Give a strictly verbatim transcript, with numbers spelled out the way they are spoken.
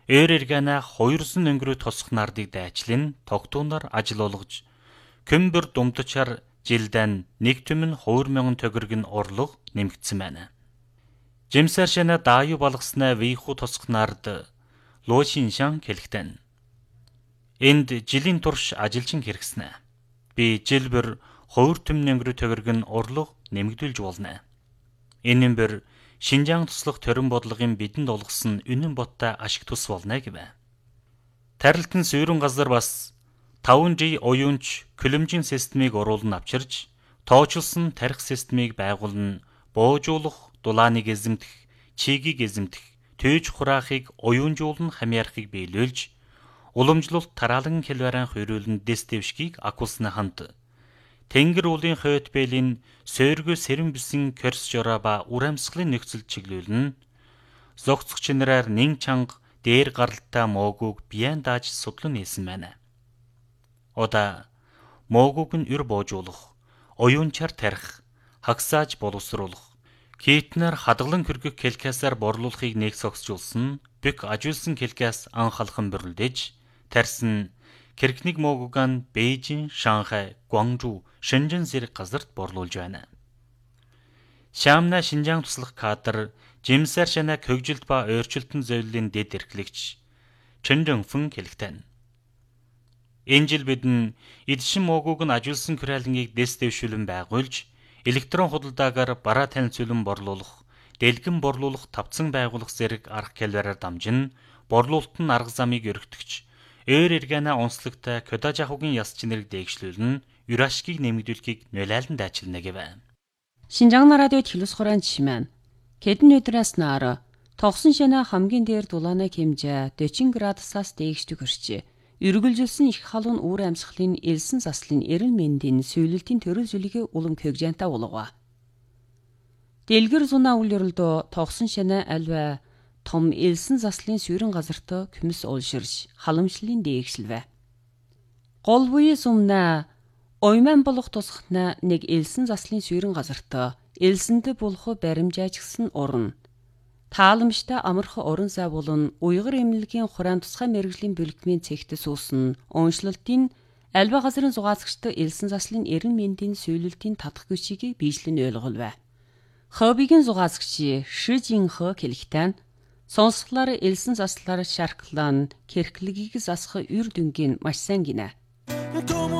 Өөр эргэнэ хоёрсон өнгөрөө тосох нардыг дайчлан тогтуунаар ажил олгож, көмбөр думтачаар жилдэн нэг түмэн хоёр мянган төгрөг нь орлого нэмэгдсэн байна. Жимсэр шэнэ дааю балгаснаа вийху тосох нард луушиншан хэлхтэн. Энд жилийн турш ажилчин хэрэгснэ. Би жилбэр хоёр түмэн өнгөрөө төгрөг нь орлого нэмэгдүүлж болно. Энэ нь бэр Шинжаан туслах төрийн бодлогын бидэнд олгосон үнэн боттой ашиг тус болно гэвэ. Тарилтын суурин газар бас таван жи оюунч күлэмжийн системийг оруулан авчирч, тоочлсон тарих системийг байгуулна, боожуулах, дулааныг эзэмдэх, чигийг эзэмдэх, төөж хураахыг оюунжуулан хамиарахыг биелүүлж, уламжлалт тараалан хэлбэрэн хөрөөлн дэстэвшгийг акулсны хамт Тэнгэр уулын хойд бэлийн сойргөө сэрэн бисэн körс жораба урамсгалын нөхцөл чиглүүлнэ. Зогцох чинраар нин чанга дээр гаралтай моогууг биян дааж судлан нээсэн байна. Ода моогууг нь өр боожуулах, оюунчаар тарих, хагсааж боловсруулах, китнэр хадгалан хөргөх келкасаар борлуулахыг нэг согсжуулсан, бүк ажуулсан келкас анхалхан бөрлөдөж, тарьсан Кэркник моогуган Бээжин, Шанхай, Гуанжу, Шэнжэн зэрэг газарт борлуулж байна. Шаамна Шинжаан туслах кадр Жимсэр шанаа хөгжилт ба ойрчилтын зөвлөлийн дэд эрхлэгч Чэндэнфэн хэлэхтэн. Энэ жил бидэн эдшин моогууг нь ажуулсан хүрээлэнгийг дэсдэвшүүлэн байгуулж, электрон худалдаагаар бараа танилцуулан борлуулах, дэлгэн борлуулах тавцан байгуулах зэрэг арга хэлбэрээр дамжин борлуулалтын арга замыг өргөтгч, өөр эргэнэ онцлогтой Кодажахугийн яс чинэрэг дээгшлүүлэн ür ашгийг нэмэгдүүлэхийг нөлөөлөн дайчилна гэвэ. Шинжаан радиод хэлс хураан жишмэн. Кэдэн өдрөөс наар тогсон шанаа хамгийн дээр дулаанаа хэмжээ forty градусаас дээгшдэг өрчээ. Үргэлжилсэн их халуун үүр амьсгалын элсэн заслын эрен мэндийн сөйлөлтийн төрөл зүйлийг улам көгжэнтаа улгаа. Дэлгэр зунаа үл ёролдоо тогсон шанаа альва том элсэн заслын сүйрэн газарт күмс олширж халамжлалын дээгшилвэ. Гол буй сумна ойман болох тусахна нэг элсэн заслын сүйрэн газарт элсэндэ болох баримжаажгсан орн. Тааламжтай амарх орон сай болон уйгар эмнэлгийн хураан тусгай мэрэгжлийн бэлтгэмийн цэгтс uuсан онцлолтын альва газрын зугаацагчтай элсэн заслын эрен мэндийн сөйлөлтийн татах гүшгийг биежлэн ойлголвэ. Хобигийн зугаацагч Шижинхэ хэлэхтэн сонсголоор элсэн заслаар шарклан кэрхлэгийг засах үр дүнгийн маш сайн гинэ.